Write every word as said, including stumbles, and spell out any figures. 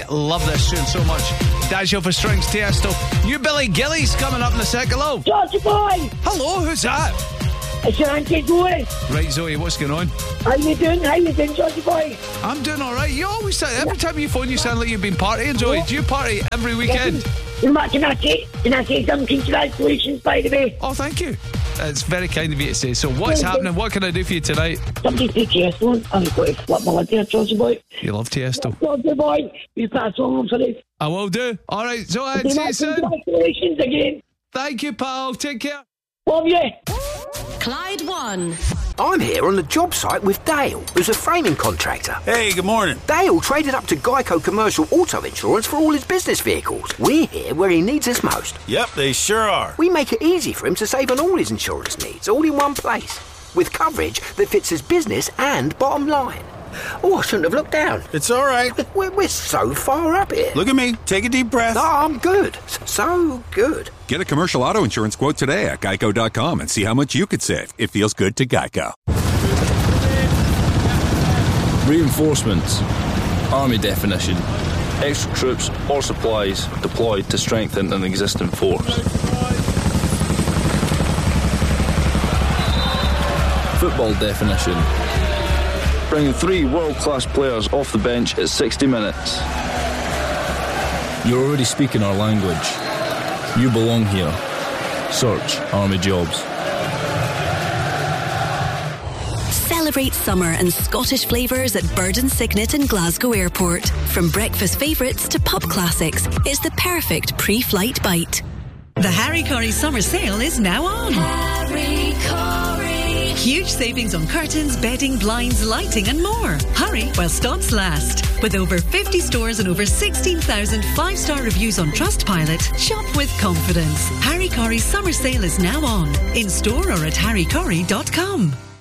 love this tune so much. Daggio for Strings, Tiesto. New Billy Gillies coming up in a sec. Hello. Georgie boy. Hello, who's that? It's your Auntie Zoe. Right, Zoe, what's going on? How you doing? How you doing, Georgie boy? I'm doing all right. You always sound, every time you phone, you sound like you've been partying, Zoe. Do you party every weekend? Can I, can I say, can I say some congratulations, by the way? Oh, thank you. It's very kind of you to say. So what's happening? What can I do for you tonight? Somebody say Tiesto. I'm going to flip my lid here, Georgie boy. You love Tiesto. Georgie boy, you pass on for it. I will do. All right, Zoe, see you soon. Congratulations again. Thank you, pal. Take care. Love you. Clyde One. I'm here on the job site with Dale, who's a framing contractor. Hey, good morning. Dale traded up to Geico Commercial Auto Insurance for all his business vehicles. We're here where he needs us most. Yep, they sure are. We make it easy for him to save on all his insurance needs, all in one place, with coverage that fits his business and bottom line. Oh, I shouldn't have looked down. It's all right. We're, we're so far up here. Look at me. Take a deep breath. Oh, I'm good. So good. Get a commercial auto insurance quote today at geico dot com and see how much you could save. It feels good to Geico. Reinforcements. Army definition. Extra troops or supplies deployed to strengthen an existing force. Football definition. Bringing three world-class players off the bench at sixty minutes. You're already speaking our language. You belong here. Search Army Jobs. Celebrate summer and Scottish flavours at Bird and Signet in Glasgow Airport. From breakfast favourites to pub classics, it's the perfect pre-flight bite. The Harry Curry summer sale is now on. Harry Curry. Huge savings on curtains, bedding, blinds, lighting and more. Hurry while stocks last. With over fifty stores and over sixteen thousand five-star reviews on Trustpilot, shop with confidence. Harry Curry's summer sale is now on. In store or at harry curry dot com.